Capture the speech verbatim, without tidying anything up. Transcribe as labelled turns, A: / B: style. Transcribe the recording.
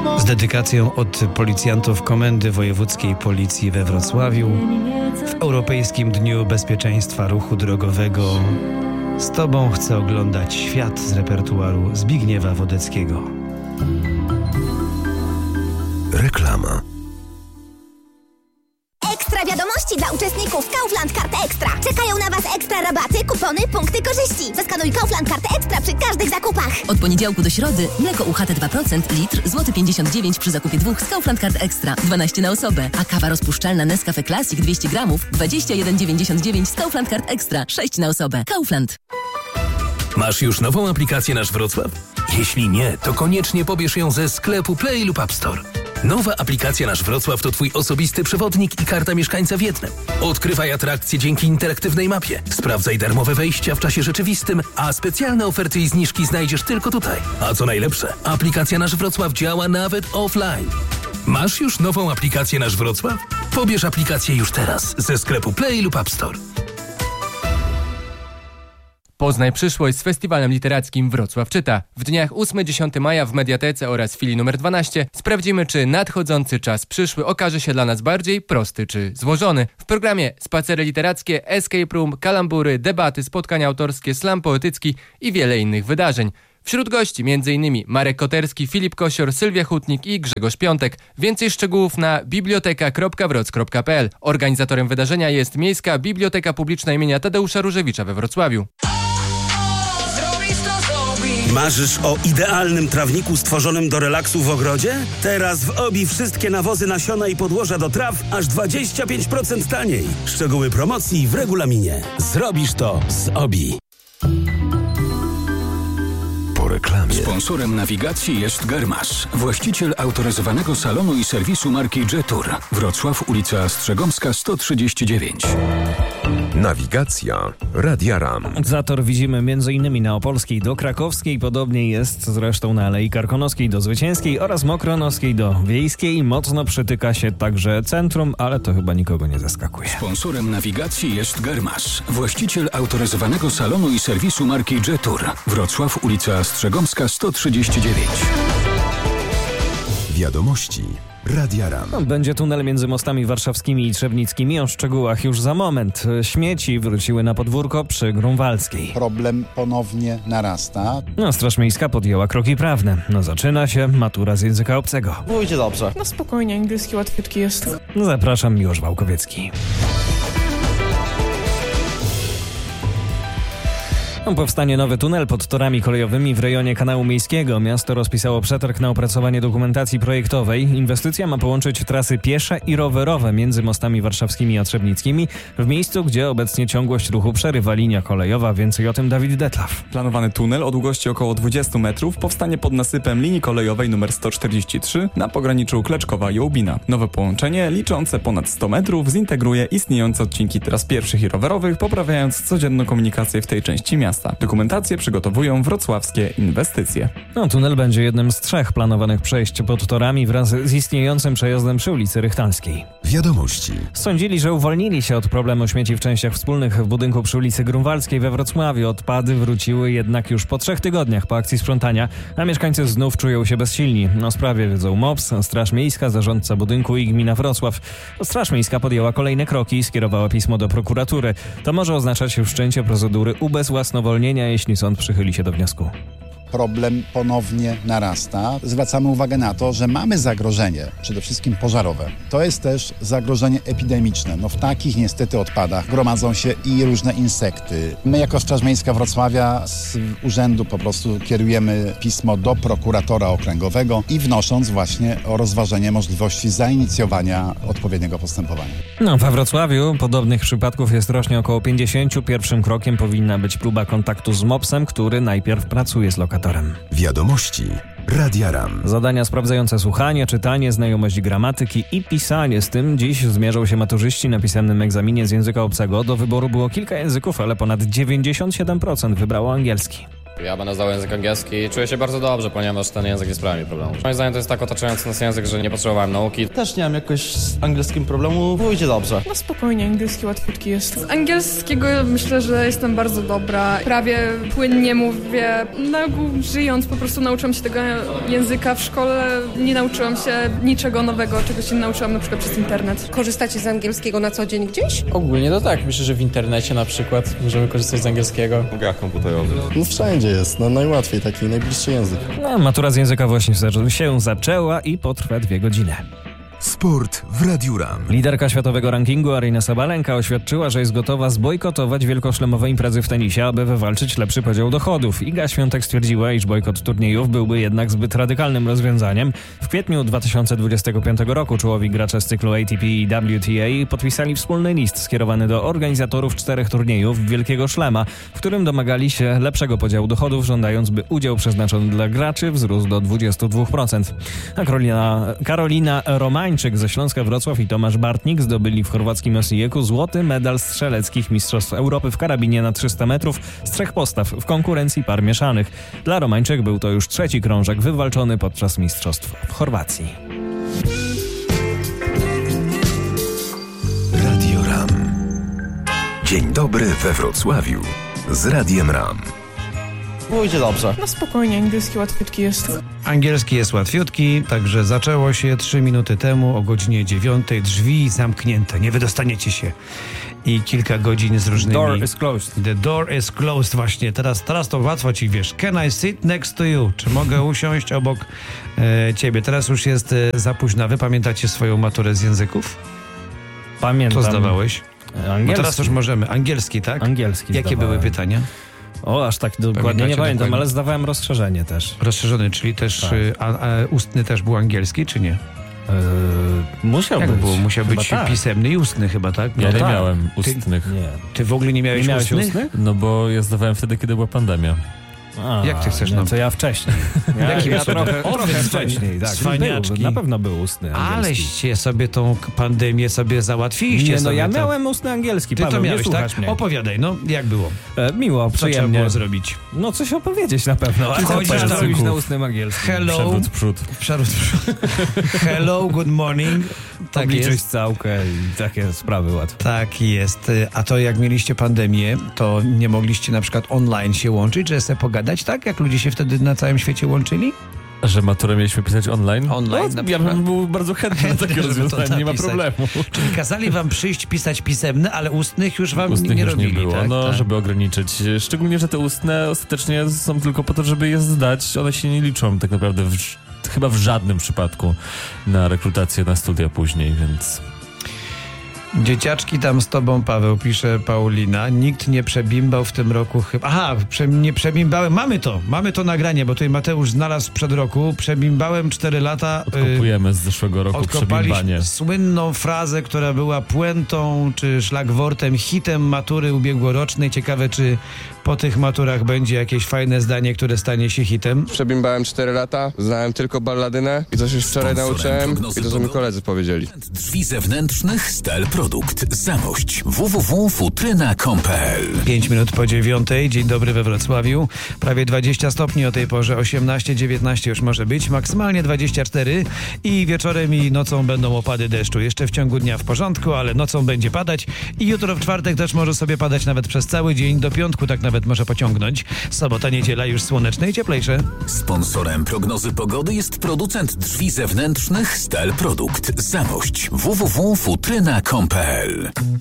A: Z dedykacją od policjantów Komendy Wojewódzkiej Policji we Wrocławiu w Europejskim Dniu Bezpieczeństwa Ruchu Drogowego z Tobą chcę oglądać świat z repertuaru Zbigniewa Wodeckiego.
B: Reklama.
C: Ekstra wiadomości dla uczestników Kaufland Kart Ekstra. Czekają na Was ekstra rabaty, kupony, punkty korzyści. Zeskanuj Kaufland Kart Ekstra przy każdych zakupach.
D: Od poniedziałku do środy mleko U H T dwa procent litr, złoty pięćdziesiąt dziewięć przy zakupie dwóch z Kaufland Kart Ekstra, dwanaście na osobę. A kawa rozpuszczalna Nescafe Classic dwieście gramów, dwadzieścia jeden dziewięćdziesiąt dziewięć z Kaufland Kart Ekstra, sześć na osobę. Kaufland.
B: Masz już nową aplikację Nasz Wrocław? Jeśli nie, to koniecznie pobierz ją ze sklepu Play lub App Store. Nowa aplikacja Nasz Wrocław to Twój osobisty przewodnik i karta mieszkańca w jednym. Odkrywaj atrakcje dzięki interaktywnej mapie. Sprawdzaj darmowe wejścia w czasie rzeczywistym, a specjalne oferty i zniżki znajdziesz tylko tutaj. A co najlepsze, aplikacja Nasz Wrocław działa nawet offline. Masz już nową aplikację Nasz Wrocław? Pobierz aplikację już teraz ze sklepu Play lub App Store.
E: Poznaj przyszłość z Festiwalem Literackim Wrocław Czyta. W dniach ósmego do dziesiątego maja w Mediatece oraz filii numer dwanaście sprawdzimy, czy nadchodzący czas przyszły okaże się dla nas bardziej prosty czy złożony. W programie spacery literackie, escape room, kalambury, debaty, spotkania autorskie, slam poetycki i wiele innych wydarzeń. Wśród gości m.in. Marek Koterski, Filip Kosior, Sylwia Hutnik i Grzegorz Piątek. Więcej szczegółów na biblioteka kropka wroc kropka p l. Organizatorem wydarzenia jest Miejska Biblioteka Publiczna imienia Tadeusza Różewicza we Wrocławiu.
F: Marzysz o idealnym trawniku stworzonym do relaksu w ogrodzie? Teraz w Obi wszystkie nawozy, nasiona i podłoża do traw aż dwadzieścia pięć procent taniej. Szczegóły promocji w regulaminie. Zrobisz to z Obi.
B: Po reklamie.
G: Sponsorem nawigacji jest Germasz, właściciel autoryzowanego salonu i serwisu marki Jetour. Wrocław, ulica Strzegomska sto trzydzieści dziewięć.
B: Nawigacja Radia RAM.
H: Zator widzimy m.in. na Opolskiej do Krakowskiej, podobnie jest zresztą na Alei Karkonoskiej do Zwycięskiej oraz Mokronowskiej do Wiejskiej. Mocno przytyka się także centrum, ale to chyba nikogo nie zaskakuje.
G: Sponsorem nawigacji jest Germasz, właściciel autoryzowanego salonu i serwisu marki Jetour. Wrocław, ulica Strzegomska sto trzydzieści dziewięć.
B: Wiadomości Radia RAM.
H: Będzie tunel między mostami warszawskimi i trzebnickimi. O szczegółach już za moment. Śmieci wróciły na podwórko przy Grunwaldzkiej.
I: Problem ponownie narasta.
H: No, Straż Miejska podjęła kroki prawne. No, zaczyna się matura z języka obcego.
J: Pójdzie dobrze. No spokojnie, angielski łatwiutki jest.
H: Zapraszam, Miłosz Wałkowiecki. Powstanie nowy tunel pod torami kolejowymi w rejonie Kanału Miejskiego. Miasto rozpisało przetarg na opracowanie dokumentacji projektowej. Inwestycja ma połączyć trasy piesze i rowerowe między mostami warszawskimi a trzebnickimi, w miejscu, gdzie obecnie ciągłość ruchu przerywa linia kolejowa. Więcej o tym Dawid Detlaw.
K: Planowany tunel o długości około dwadzieścia metrów powstanie pod nasypem linii kolejowej nr sto czterdzieści trzy na pograniczu Kleczkowa i Łubina. Nowe połączenie, liczące ponad sto metrów, zintegruje istniejące odcinki tras pieszych i rowerowych, poprawiając codzienną komunikację w tej części miasta. Dokumentację przygotowują wrocławskie inwestycje.
H: No, tunel będzie jednym z trzech planowanych przejść pod torami wraz z istniejącym przejazdem przy ulicy Rychtalskiej.
B: Wiadomości.
H: Sądzili, że uwolnili się od problemu śmieci w częściach wspólnych w budynku przy ulicy Grunwaldzkiej we Wrocławiu. Odpady wróciły jednak już po trzech tygodniach po akcji sprzątania, a mieszkańcy znów czują się bezsilni. O sprawie wiedzą M O P S, Straż Miejska, zarządca budynku i Gmina Wrocław. Straż Miejska podjęła kolejne kroki i skierowała pismo do prokuratury. To może oznaczać wszczęcie procedury ubezwłasnowolnienia, jeśli sąd przychyli się do wniosku.
I: Problem ponownie narasta. Zwracamy uwagę na to, że mamy zagrożenie, przede wszystkim pożarowe. To jest też zagrożenie epidemiczne. No w takich niestety odpadach gromadzą się i różne insekty. My jako Straż Miejska Wrocławia z urzędu po prostu kierujemy pismo do prokuratora okręgowego i wnosząc właśnie o rozważenie możliwości zainicjowania odpowiedniego postępowania.
H: No, we Wrocławiu podobnych przypadków jest rocznie około pięćdziesiąt. Pierwszym krokiem powinna być próba kontaktu z M O P S-em, który najpierw pracuje z lokatorem.
B: Wiadomości Radia RAM.
H: Zadania sprawdzające słuchanie, czytanie, znajomość gramatyki i pisanie. Z tym dziś zmierzą się maturzyści na pisemnym egzaminie z języka obcego. Do wyboru było kilka języków, ale ponad dziewięćdziesiąt siedem procent wybrało angielski.
L: Ja będę zdał język angielski i czuję się bardzo dobrze, ponieważ ten język nie sprawia mi problemu. Moim zdaniem to jest tak otaczający nas język, że nie potrzebowałem nauki.
M: Też nie mam jakoś z angielskim problemu, pójdzie dobrze.
J: No spokojnie, angielski łatwiutki jest.
N: Z angielskiego myślę, że jestem bardzo dobra. Prawie płynnie mówię. Na ogół żyjąc po prostu nauczyłam się tego języka. W szkole nie nauczyłam się niczego nowego, czego się nauczyłam na przykład przez internet.
O: Korzystacie z angielskiego na co dzień gdzieś?
P: Ogólnie to tak. Myślę, że w internecie na przykład możemy korzystać z angielskiego.
Q: W grach komputerowych.
R: No wszędzie jest, no najłatwiej, taki najbliższy język.
H: No, matura z języka właśnie się zaczęła i potrwa dwie godziny.
S: Sport w Radiu RAM.
H: Liderka światowego rankingu Aryna Sabalenka oświadczyła, że jest gotowa zbojkotować wielkoszlemowe imprezy w tenisie, aby wywalczyć lepszy podział dochodów. Iga Świątek stwierdziła, iż bojkot turniejów byłby jednak zbyt radykalnym rozwiązaniem. W kwietniu dwa tysiące dwudziestego piątego roku czołowi gracze z cyklu A T P i W T A podpisali wspólny list skierowany do organizatorów czterech turniejów Wielkiego Szlema, w którym domagali się lepszego podziału dochodów, żądając, by udział przeznaczony dla graczy wzrósł do dwudziestu dwóch procent. A Karolina, Karolina Romań ze Śląska Wrocław i Tomasz Bartnik zdobyli w chorwackim Osijeku złoty medal strzeleckich Mistrzostw Europy w karabinie na trzysta metrów z trzech postaw w konkurencji par mieszanych. Dla Romańczyk był to już trzeci krążek wywalczony podczas mistrzostw w Chorwacji.
S: Radio RAM. Dzień dobry we Wrocławiu z Radiem RAM.
M: Pójdzie dobrze.
J: No spokojnie, angielski łatwiutki jest.
A: Angielski jest łatwiutki, także zaczęło się trzy minuty temu o godzinie dziewiątej. Drzwi zamknięte, nie wydostaniecie się. I kilka godzin z różnymi...
H: Door is closed.
A: The door is closed, właśnie. Teraz, teraz to łatwo ci, wiesz. Can I sit next to you? Czy mogę usiąść obok e, ciebie? Teraz już jest e, za późno. Wy pamiętacie swoją maturę z języków?
H: Pamiętam.
A: Co zdawałeś?
H: Angielski.
A: Bo teraz już możemy. Angielski, tak?
H: Angielski
A: Jakie
H: zdawałem.
A: były pytania?
H: O, aż tak dokładnie
A: Pamiętacie
H: nie pamiętam,
A: dokładnie?
H: ale zdawałem rozszerzenie też.
A: Rozszerzony, czyli też
H: Tak.
A: a, a ustny też był angielski, czy nie?
H: Yy, musiał
A: Jak
H: być.
A: było? Musiał
H: Chyba
A: być
H: tak.
A: pisemny i ustny chyba, tak?
T: Ja
A: No
T: nie
A: tak.
T: miałem
A: Ty,
T: ustnych.
H: Nie.
A: ty w ogóle nie miałeś,
H: Nie miałeś
A: ustnych?
H: ustnych?
T: No bo ja zdawałem wtedy, kiedy była pandemia.
H: A,
A: Jak ty chcesz
H: nie,
A: nam-
H: to ja wcześniej. Ja,
A: Jakim
H: ja
A: cudem?
H: trochę,
A: O,
H: trochę
A: cwani-
H: wcześniej, tak.
A: cwaniaczki.
H: Był, na pewno był ustny angielski.
A: Aleście sobie tą k- pandemię sobie załatwiliście.
H: Nie, no
A: sobie
H: ja
A: to.
H: miałem ustny angielski,
A: Ty
H: Paweł,
A: to miałeś,
H: nie słuchasz
A: tak?
H: mnie.
A: Opowiadaj, no jak było?
H: E, miło,
A: Co trzeba
H: przyjemnie.
A: było zrobić?
H: No coś opowiedzieć na pewno. A co
A: Chodzisz
H: trzeba
A: tam-
H: zrobić na ustnym angielskim?
A: Hello.
T: Przewrót przód.
A: Przewrót przód. Hello, good morning. Tak
H: Obliczyć
A: jest.
H: całkę i takie sprawy łatwe.
A: Tak jest. A to jak mieliście pandemię, to nie mogliście na przykład online się łączyć, żeby sobie pogadać, tak? Jak ludzie się wtedy na całym świecie łączyli?
T: Że maturę mieliśmy pisać online?
A: Online
T: No,
A: na
T: ja
A: przykład.
T: bym był bardzo chętny na takie
A: Żeby to
T: rozwiązanie, nie ma
A: napisać.
T: problemu.
A: Czyli kazali wam przyjść, pisać pisemne, ale ustnych już wam
T: Ustnych
A: nie
T: już
A: robili,
T: nie było,
A: tak?
T: no
A: tak.
T: żeby ograniczyć. Szczególnie, że te ustne ostatecznie są tylko po to, żeby je zdać. One się nie liczą tak naprawdę w, chyba w żadnym przypadku na rekrutację na studia później, więc...
A: Dzieciaczki tam z tobą, Paweł, pisze Paulina. Nikt nie przebimbał w tym roku chyba. Aha, prze, nie przebimbałem. Mamy to, mamy to nagranie, bo tutaj Mateusz znalazł sprzed roku. Przebimbałem cztery lata.
T: Odkopujemy z zeszłego roku przebimbanie.
A: Odkopaliśmy słynną frazę, która była puentą czy szlagwortem, hitem matury ubiegłorocznej. Ciekawe, czy po tych maturach będzie jakieś fajne zdanie, które stanie się hitem.
Q: Przebimbałem cztery lata, znałem tylko balladynę i coś już wczoraj nauczyłem i to, co mi koledzy powiedzieli.
B: Drzwi zewnętrznych Stel Produkt. Zamość. w w w kropka futryna kropka com kropka p l.
A: Pięć minut po dziewiątej. Dzień dobry we Wrocławiu. Prawie dwadzieścia stopni o tej porze. osiemnaście dziewiętnaście już może być. Maksymalnie dwadzieścia cztery. I wieczorem i nocą będą opady deszczu. Jeszcze w ciągu dnia w porządku, ale nocą będzie padać. I jutro w czwartek też może sobie padać nawet przez cały dzień. Do piątku tak nawet może pociągnąć. Sobota, niedziela już słoneczne i cieplejsze.
B: Sponsorem prognozy pogody jest producent drzwi zewnętrznych Stel Produkt. Zamość. w w w kropka futryna kropka com kropka p l.